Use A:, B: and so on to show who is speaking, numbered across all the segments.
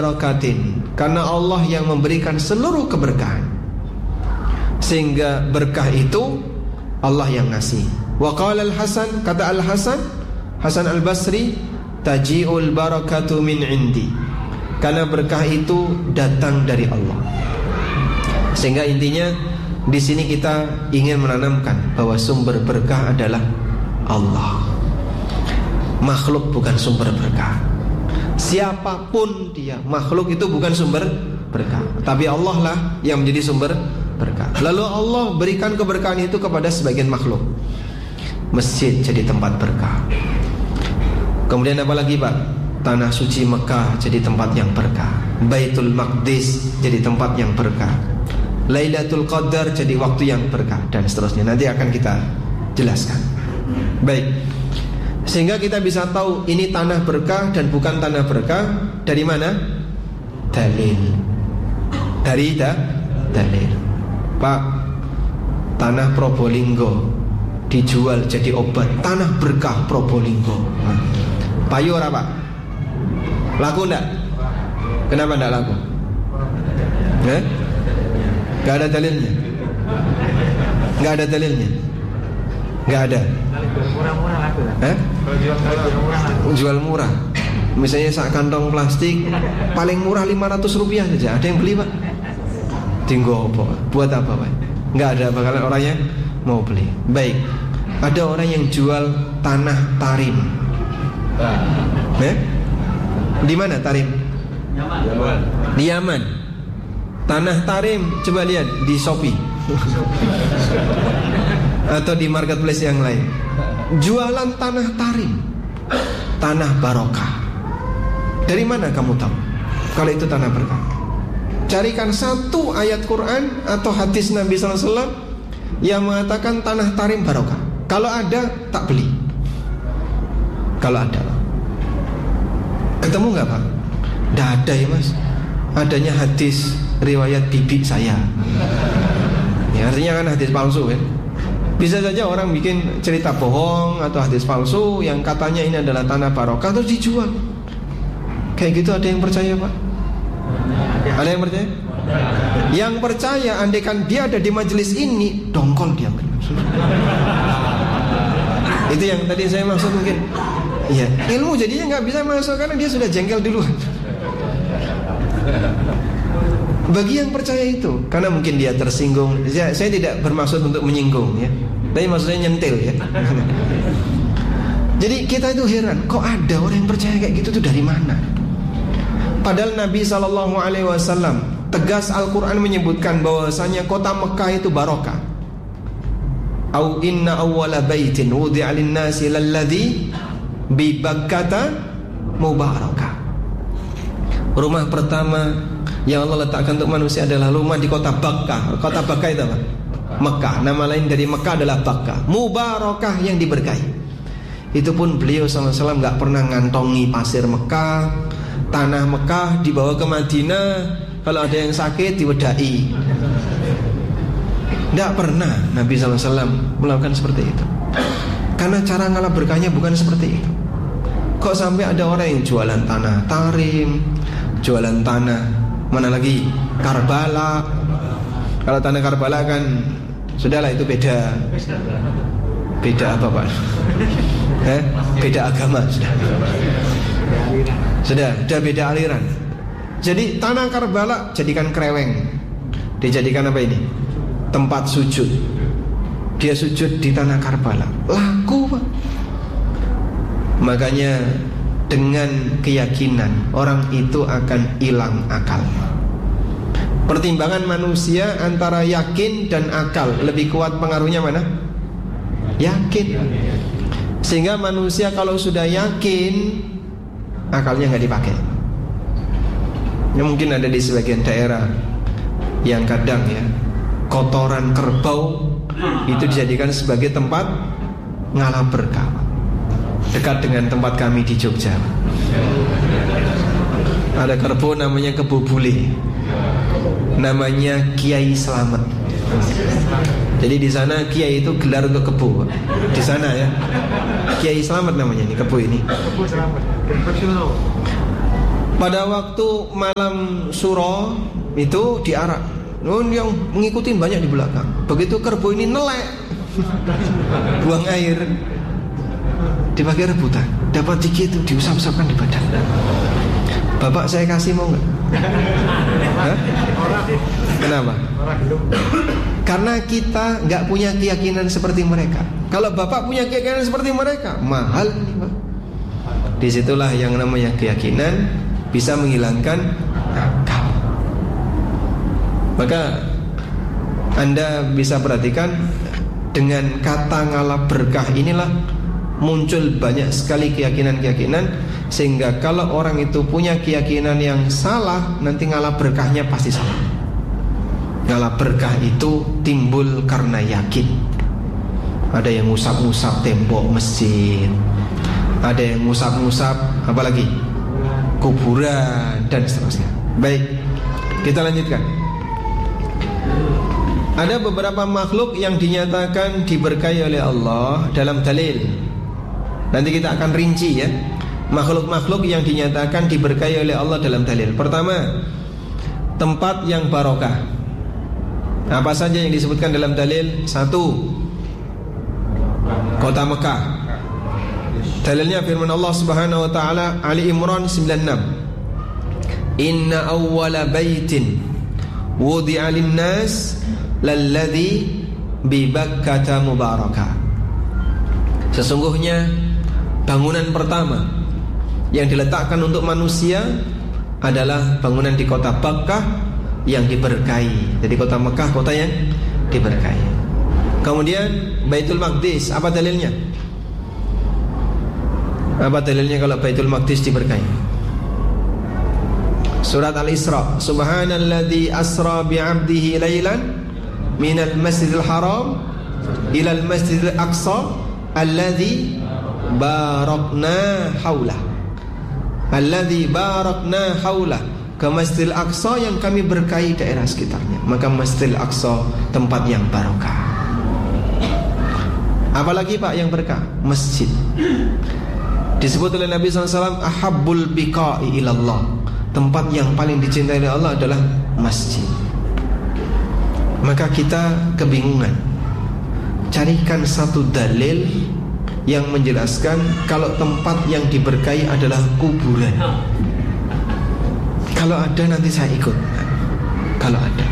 A: barakatin, karena Allah yang memberikan seluruh keberkahan. Sehingga berkah itu Allah yang ngasih. Wa qala al-Hasan, kata Al-Hasan, Hasan Al-Basri, taji'ul barakatu min indi, karena berkah itu datang dari Allah. Sehingga intinya di sini kita ingin menanamkan bahwa sumber berkah adalah Allah. Makhluk bukan sumber berkah. Siapapun dia, makhluk itu bukan sumber berkah, tapi Allah lah yang menjadi sumber berkah. Lalu Allah berikan keberkahan itu kepada sebagian makhluk. Masjid jadi tempat berkah. Kemudian apa lagi Pak? Tanah suci Mekah jadi tempat yang berkah. Baitul Maqdis jadi tempat yang berkah. Lailatul Qadar jadi waktu yang berkah, dan seterusnya. Nanti akan kita jelaskan. Baik. Sehingga kita bisa tahu ini tanah berkah dan bukan tanah berkah dari mana? Dalil. Dari dalil. Pak, tanah Probolinggo dijual jadi obat, tanah berkah Probolinggo. Payu ora Pak? Laku enggak? Kenapa enggak laku? Enggak ada dalilnya. Enggak ada dalilnya. Enggak ada.
B: Murah-murah laku.
A: Jual murah. Misalnya sak kantong plastik paling murah 500 rupiah saja. Ada yang beli Pak? Tinggal apa? Buat apa Pak? Enggak ada bakalan orangnya mau beli. Baik. Ada orang yang jual tanah Tarim. Di mana Tarim?
B: Yaman.
A: Di Yaman. Tanah Tarim, coba lihat di Shopee atau di marketplace yang lain. Jualan tanah Tarim, tanah barokah. Dari mana kamu tahu kalau itu tanah berkah? Carikan satu ayat Quran atau hadis Nabi SAW yang mengatakan tanah Tarim barokah. Kalau ada, tak beli. Kalau ada, ketemu nggak Pak? Nggak ada ya Mas. Adanya hadis riwayat bibi saya. Ya, artinya kan hadis palsu kan. Bisa saja orang bikin cerita bohong atau hadis palsu yang katanya ini adalah tanah barokah terus dijual. Kayak gitu ada yang percaya Pak? Ada yang percaya? Yang percaya andaikan dia ada di majelis ini, dongkol dia. Itu yang tadi saya maksud mungkin. Iya, ilmu jadinya nggak bisa masuk karena dia sudah jengkel duluan. Bagi yang percaya itu, karena mungkin dia tersinggung. Saya tidak bermaksud untuk menyinggung ya, tapi maksudnya nyentil ya. Jadi kita itu heran, kok ada orang yang percaya kayak gitu tuh dari mana? Padahal Nabi SAW tegas Al-Quran menyebutkan bahwasanya kota Mekah itu barokah. Au inna awwala baitin wudi'a lin-nasi lalladzi bi Bakkata mubarakah. Rumah pertama yang Allah letakkan untuk manusia adalah rumah di kota Bakkah. Kota Bakkah itu apa? Mekah. Nama lain dari Mekah adalah Bakkah, mubarakah, yang diberkahi. Itu pun beliau SAW gak pernah ngantongi pasir Mekah, tanah Mekah dibawa ke Madinah. Kalau ada yang sakit diwedai. Tidak pernah Nabi SAW melakukan seperti itu. Karena cara ngalah berkahnya bukan seperti itu. Kok sampai ada orang yang jualan tanah Tarim, jualan tanah mana lagi? Karbala. Kalau tanah Karbala kan sudahlah, itu beda apa Pak? Beda agama sudah beda aliran. Jadi tanah Karbala jadikan kreweng, dijadikan apa ini? Tempat sujud. Dia sujud di tanah Karbala, laku Pak. Makanya dengan keyakinan orang itu akan hilang akal. Pertimbangan manusia antara yakin dan akal, lebih kuat pengaruhnya mana? Yakin. Sehingga manusia kalau sudah yakin, akalnya nggak dipakai. Ya, mungkin ada di sebagian daerah yang kadang ya kotoran kerbau itu dijadikan sebagai tempat ngalah berkah. Dekat dengan tempat kami di Jogja, ada kerbau namanya kebo bule, namanya Kiai Slamet. Jadi di sana Kiai itu gelar untuk kebo. Di sana ya, Kiai Slamet namanya ini kebo ini. Pada waktu malam Syuro itu diarak, yang mengikuti banyak di belakang. Begitu kerbau ini nelek, buang air, dipakai rebutan. Dapat dikit itu diusap-usapkan di badan. Bapak saya kasih mau nggak? Kenapa? Karena kita nggak punya keyakinan seperti mereka. Kalau bapak punya keyakinan seperti mereka, mahal ini Pak. Disitulah yang namanya keyakinan bisa menghilangkan akal. Maka Anda bisa perhatikan, dengan kata ngalah berkah inilah muncul banyak sekali keyakinan-keyakinan, sehingga kalau orang itu punya keyakinan yang salah, nanti ngalah berkahnya pasti salah. Ngalah berkah itu timbul karena yakin. Ada yang ngusap-ngusap tembok masjid, ada yang ngusap-ngusap apalagi kuburan dan seterusnya. Baik, kita lanjutkan. Ada beberapa makhluk yang dinyatakan diberkahi oleh Allah dalam dalil. Nanti kita akan rinci ya, makhluk-makhluk yang dinyatakan diberkahi oleh Allah dalam dalil. Pertama, tempat yang barokah. Apa saja yang disebutkan dalam dalil? 1, kota Mekah. Dalilnya firman Allah Subhanahu wa taala Ali Imran 96. Inna awwala baitin wudi'a lin-nas lalladzi bi Bakkah mubarakah. Sesungguhnya bangunan pertama yang diletakkan untuk manusia adalah bangunan di kota Bakkah yang diberkahi. Jadi kota Mekah kota yang diberkahi. Kemudian Baitul Maqdis, apa dalilnya? Apa dalilnya kalau Baitul Maqdis diberkahi? Surat Al-Isra, Subhanalladzi asra bi'abdihi lailan minal masjidil haram ilal masjidil aqsa alladzi barakna haulah. Alladzi barakna haulah, ke Masjidil Aqsa yang kami berkahi daerah sekitarnya. Maka Masjidil Aqsa tempat yang barokah. Apalagi Pak yang berkah? Masjid. Disebut oleh Nabi SAW ahabbul biqa'i ilallah, tempat yang paling dicintai oleh Allah adalah masjid. Maka kita kebingungan, carikan satu dalil yang menjelaskan kalau tempat yang diberkahi adalah kuburan. Kalau ada nanti saya ikut. Kalau ada.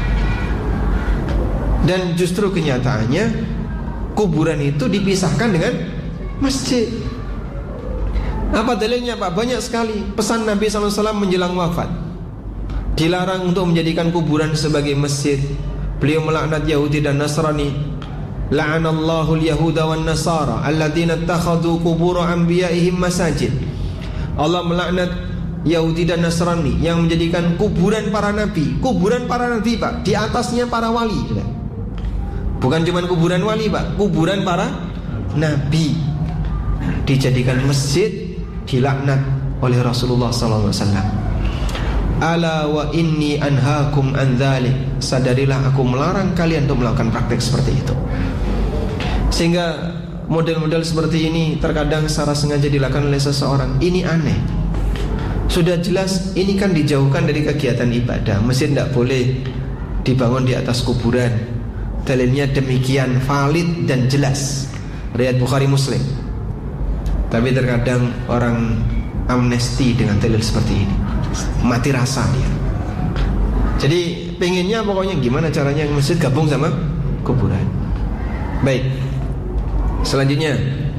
A: Dan justru kenyataannya kuburan itu dipisahkan dengan masjid. Apa dalilnya Pak? Banyak sekali. Pesan Nabi SAW menjelang wafat, dilarang untuk menjadikan kuburan sebagai masjid. Beliau melaknat Yahudi dan Nasrani. La'anallahu al-yahuda wan nasara alladzina ittakhadhu qubur anbiya'ihim masajid. Allah melaknat Yahudi dan Nasrani yang menjadikan kuburan para nabi. Kuburan para nabi Pak, di atasnya para wali. Bukan cuma kuburan wali Pak, kuburan para nabi dijadikan masjid, dilaknat oleh Rasulullah SAW. Ala wa inni anhaakum an dzalik. Sadarilah aku melarang kalian untuk melakukan praktek seperti itu. Sehingga model-model seperti ini terkadang secara sengaja dilakukan oleh seseorang. Ini aneh. Sudah jelas ini kan dijauhkan dari kegiatan ibadah. Masjid tidak boleh dibangun di atas kuburan. Dalilnya demikian valid dan jelas, riwayat Bukhari Muslim. Tapi terkadang orang amnesti dengan dalil seperti ini, mati rasa dia. Jadi pengennya pokoknya gimana caranya masjid gabung sama kuburan. Baik. Selanjutnya,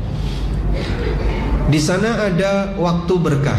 A: di sana ada waktu berkah.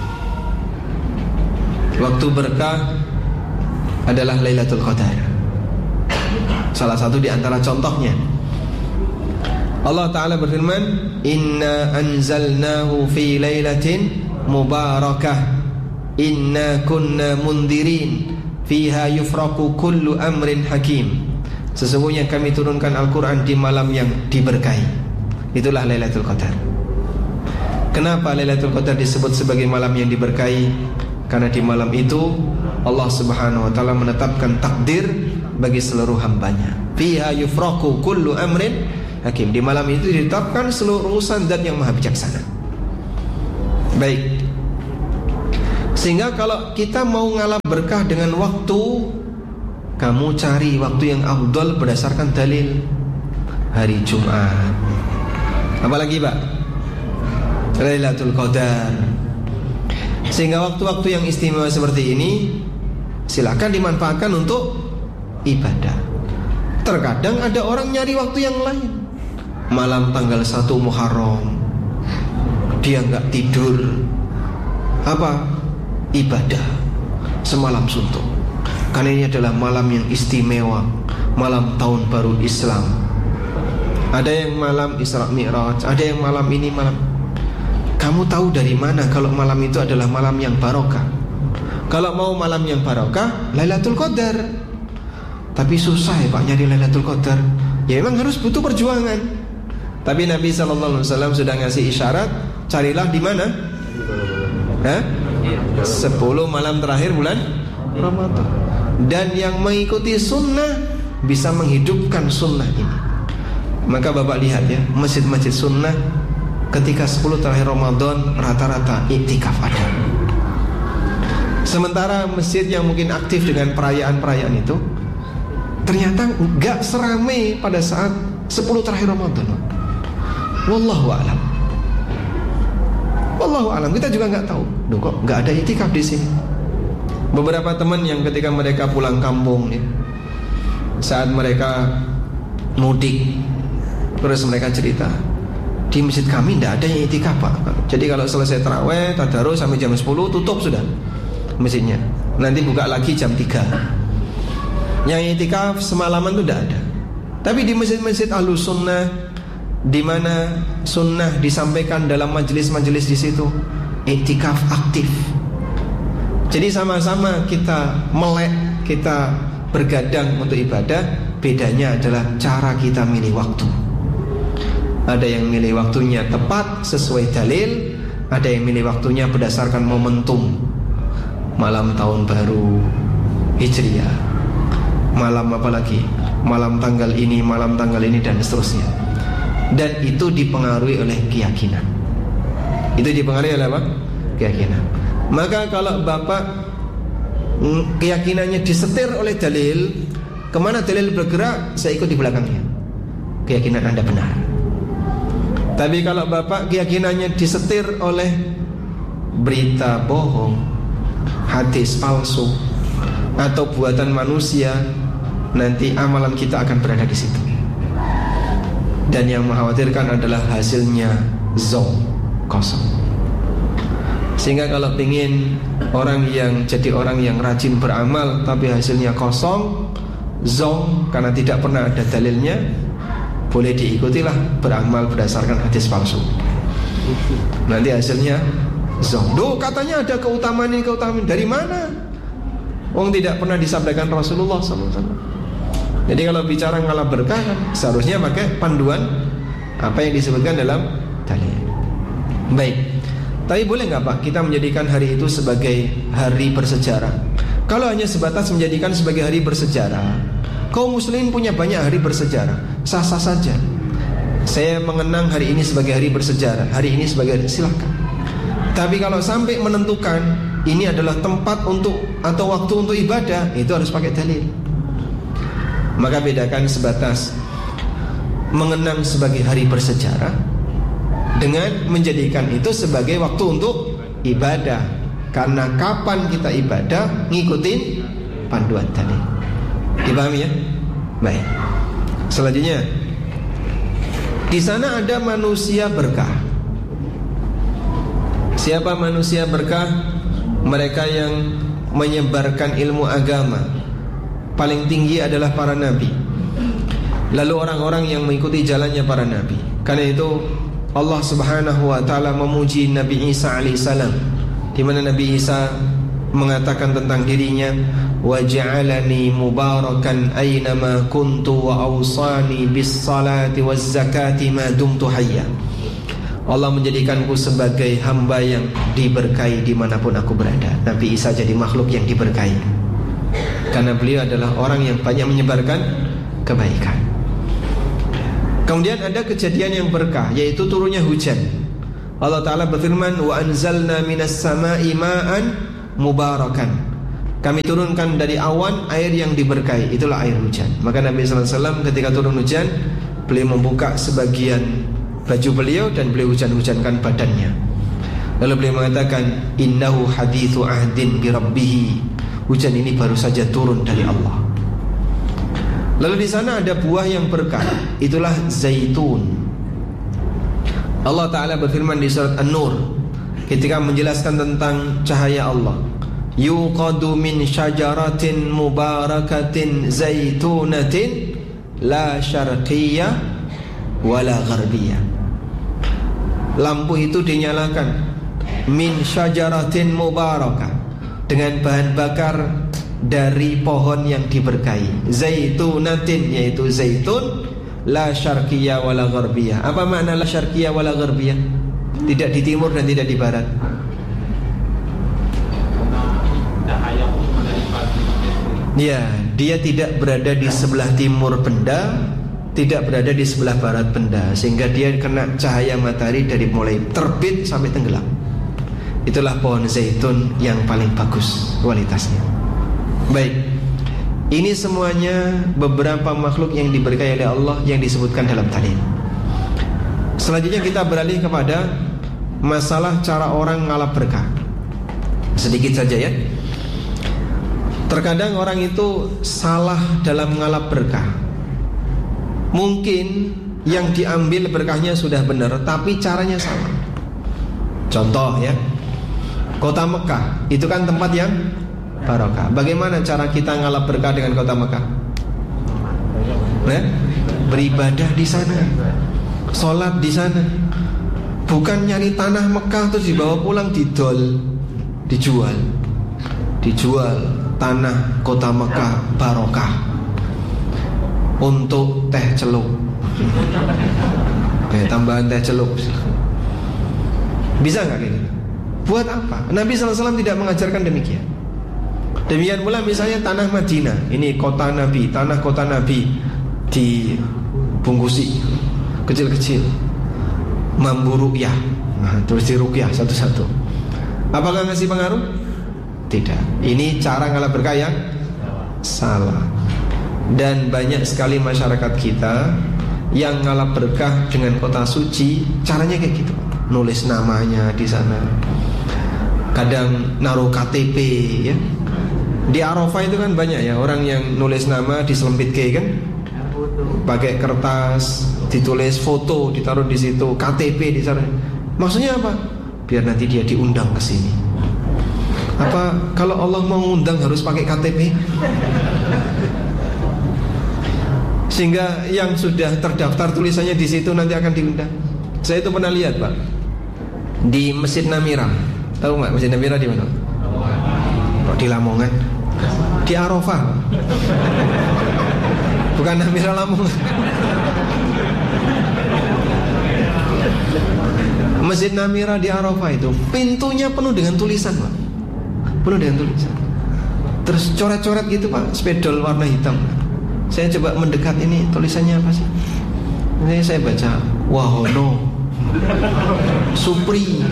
A: Waktu berkah adalah Lailatul Qadar. Salah satu di antara contohnya, Allah Ta'ala berfirman, Inna anzalnahu fi lailatin mubarakah Inna kunna mundirin Fiha yufraku kullu amrin hakim. Sesungguhnya kami turunkan Al-Quran di malam yang diberkahi. Itulah Lailatul Qadar. Kenapa Lailatul Qadar disebut sebagai malam yang diberkahi? Karena di malam itu Allah Subhanahu wa ta'ala menetapkan takdir bagi seluruh hambanya. Fiha yufraku kullu amrin hakim. Di malam itu ditetapkan seluruh urusan Zat yang maha bijaksana. Baik. Sehingga kalau kita mau ngalah berkah dengan waktu, kamu cari waktu yang afdal berdasarkan dalil. Hari Jumat, apalagi Pak, Lailatul Qadar. Sehingga waktu-waktu yang istimewa seperti ini silakan dimanfaatkan untuk ibadah. Terkadang ada orang nyari waktu yang lain. Malam tanggal 1 Muharram dia nggak tidur, apa? Ibadah semalam suntuk. Karena ini adalah malam yang istimewa, malam tahun baru Islam. Ada yang malam Isra Mi'raj, ada yang malam ini malam. Kamu tahu dari mana kalau malam itu adalah malam yang barokah? Kalau mau malam yang barokah, Lailatul Qadar. Tapi susah ya Pak nyari Lailatul Qadar. Ya memang harus butuh perjuangan. Tapi Nabi SAW sudah ngasih isyarat, carilah di mana? 10 malam terakhir bulan Ramadan. Dan yang mengikuti sunnah bisa menghidupkan sunnah ini. Maka Bapak lihat ya, masjid-masjid sunnah ketika 10 terakhir Ramadan rata-rata iktikaf ada. Sementara masjid yang mungkin aktif dengan perayaan-perayaan itu ternyata gak seramai pada saat 10 terakhir Ramadan. Wallahu a'lam. Wallahu a'lam, kita juga nggak tahu. Duh, kok nggak ada iktikaf di sini. Beberapa teman yang ketika mereka pulang kampung nih, saat mereka mudik, terus mereka cerita, di masjid kami tidak ada yang iktikaf Pak. Jadi kalau selesai taraweh, tadarus sampai jam 10 tutup sudah masjidnya. Nanti buka lagi jam 3. Yang iktikaf semalaman itu tidak ada. Tapi di masjid-masjid Ahlus Sunnah, di mana sunnah disampaikan dalam majelis-majelis di situ, iktikaf aktif. Jadi sama-sama kita melek, kita bergadang untuk ibadah. Bedanya adalah cara kita milih waktu. Ada yang milih waktunya tepat sesuai dalil, ada yang milih waktunya berdasarkan momentum. Malam tahun baru Hijriah, malam apa lagi, malam tanggal ini, malam tanggal ini, dan seterusnya. Dan itu dipengaruhi oleh keyakinan. Itu dipengaruhi oleh apa? Keyakinan. Maka kalau Bapak keyakinannya disetir oleh dalil, kemana dalil bergerak, saya ikut di belakangnya. Keyakinan Anda benar. Tapi kalau Bapak keyakinannya disetir oleh berita bohong, hadis palsu, atau buatan manusia, nanti amalan kita akan berada di situ. Dan yang mengkhawatirkan adalah hasilnya zong, kosong. Sehingga kalau ingin orang yang jadi orang yang rajin beramal tapi hasilnya kosong, zong, karena tidak pernah ada dalilnya, boleh diikutilah beramal berdasarkan hadis palsu. Nanti hasilnya zong. Duh, katanya ada keutamaan ini, keutamaan. Dari mana? Wong tidak pernah disampaikan Rasulullah SAW. Jadi kalau bicara ngalah berkah kan seharusnya pakai panduan apa yang disebutkan dalam dalil. Baik. Tapi boleh nggak Pak kita menjadikan hari itu sebagai hari bersejarah? Kalau hanya sebatas menjadikan sebagai hari bersejarah, kaum muslimin punya banyak hari bersejarah, sah-sah saja. Saya mengenang hari ini sebagai hari bersejarah, hari ini sebagai hari, silakan. Tapi kalau sampai menentukan ini adalah tempat untuk atau waktu untuk ibadah, itu harus pakai dalil. Maka bedakan sebatas mengenang sebagai hari bersejarah dengan menjadikan itu sebagai waktu untuk ibadah. Karena kapan kita ibadah ngikutin panduan tadi. Dipahami ya? Baik. Selanjutnya, di sana ada manusia berkah. Siapa manusia berkah? Mereka yang menyebarkan ilmu agama. Paling tinggi adalah para nabi. Lalu orang-orang yang mengikuti jalannya para nabi. Karena itu Allah Subhanahu wa taala memuji Nabi Isa alaihissalam, di mana Nabi Isa mengatakan tentang dirinya, wa ja'alani mubarakan aynama kuntu wa awsani bis salati waz zakati ma dumtu hayya. Allah menjadikanku sebagai hamba yang diberkahi dimanapun aku berada. Nabi Isa jadi makhluk yang diberkahi karena beliau adalah orang yang banyak menyebarkan kebaikan. Kemudian ada kejadian yang berkah, yaitu turunnya hujan. Allah Ta'ala berfirman, wa anzalna minas sama'i ma'an mubarakan. Kami turunkan dari awan air yang diberkahi, itulah air hujan. Maka Nabi sallallahu alaihi wasallam ketika turun hujan, beliau membuka sebagian baju beliau dan beliau hujan-hujankan badannya. Lalu beliau mengatakan, innahu hadithu ahdin bi rabbih. Hujan ini baru saja turun dari Allah. Lalu di sana ada buah yang berkah, itulah zaitun. Allah Ta'ala berfirman di surat An-Nur ketika menjelaskan tentang cahaya Allah, yuqadu min syajaratin mubarakatin zaitunatin la syarqiyah wala gharbiyah. Lampu itu dinyalakan min syajaratin mubarakah, dengan bahan bakar dari pohon yang diberkahi. Zaitunatin yaitu zaitun, la syarqiyah wala gharbiyah. Apa makna la syarqiyah wala gharbiyah? Tidak di timur dan tidak di barat. Ya, dia tidak berada di sebelah timur benda, tidak berada di sebelah barat benda, sehingga dia kena cahaya matahari dari mulai terbit sampai tenggelam. Itulah pohon zaitun yang paling bagus kualitasnya. Baik, ini semuanya beberapa makhluk yang diberkahi oleh Allah yang disebutkan dalam tadi. Selanjutnya kita beralih kepada masalah cara orang ngalap berkah. Sedikit saja ya. Terkadang orang itu salah dalam ngalap berkah. Mungkin yang diambil berkahnya sudah benar, tapi caranya salah. Contoh ya, kota Mekah itu kan tempat yang barokah. Bagaimana cara kita ngalap berkah dengan kota Mekah? Beribadah di sana, sholat di sana. Bukan nyari tanah Mekah terus dibawa pulang dijual tanah kota Mekah barokah untuk teh celup. Tambahan teh celup. Bisa nggak gitu? Buat apa? Nabi SAW tidak mengajarkan demikian. Demikian pula misalnya tanah Madinah, ini kota Nabi, tanah kota Nabi dibungkusi kecil-kecil, mambu ruqyah, terus diruqyah satu-satu. Apakah ngasih pengaruh? Tidak. Ini cara ngalap berkah yang salah. Dan banyak sekali masyarakat kita yang ngalap berkah dengan kota suci, caranya kayak gitu. Nulis namanya di sana. Kadang naruh KTP ya. Di Arafah itu kan banyak ya orang yang nulis nama diselempit kayak kan. Pakai kertas, ditulis foto, ditaruh di situ, KTP di sana. Maksudnya apa? Biar nanti dia diundang ke sini. Apa kalau Allah mau undang harus pakai KTP? Sehingga yang sudah terdaftar tulisannya di situ nanti akan diundang. Saya itu pernah lihat Pak, di Masjid Namira. Tahu nggak Masjid Namira di mana? Kok di Lamongan? Di Arafah. Bukan Namira Lamongan. Masjid Namira di Arafah itu pintunya penuh dengan tulisan Pak. Penuh dengan tulisan. Terus coret-coret gitu Pak, spidol warna hitam. Saya coba mendekat, ini tulisannya apa sih? Ini saya baca Wahono, Supri,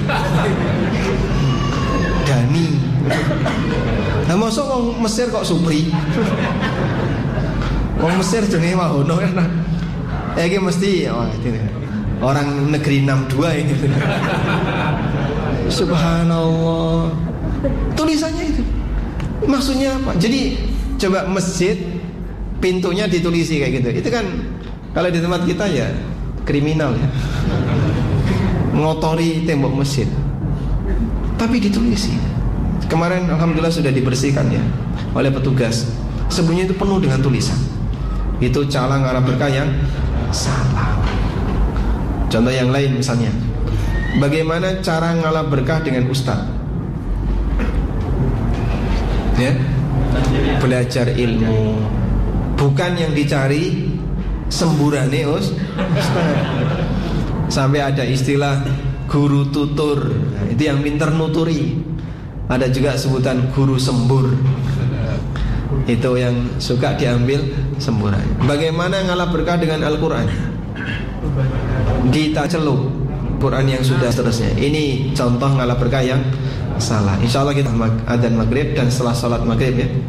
A: Dani. Nah masuk orang Mesir kok Supri? Orang Mesir jenenge Wahono kan? Ini mesti orang negeri 62 ini. Subhanallah. Tulisannya itu maksudnya apa? Jadi coba masjid pintunya ditulisi kayak gitu. Itu kan kalau di tempat kita ya kriminal ya, ngotori tembok masjid. Tapi ditulisi. Kemarin alhamdulillah sudah dibersihkan ya oleh petugas. Sebelumnya itu penuh dengan tulisan. Itu cara ngalap berkah yang salah. Contoh yang lain misalnya, bagaimana cara ngalap berkah dengan ustaz? Ya, belajar ilmu, bukan yang dicari semburane ustaz. Sampai ada istilah guru tutur. Nah, itu yang pinter nuturi. Ada juga sebutan guru sembur. Itu yang suka diambil semburannya. Bagaimana ngalap berkah dengan Al-Quran? Kita celup Quran yang sudah seterusnya. Ini contoh ngalap berkah yang salah. Insya Allah kita adzan maghrib dan setelah sholat maghrib ya.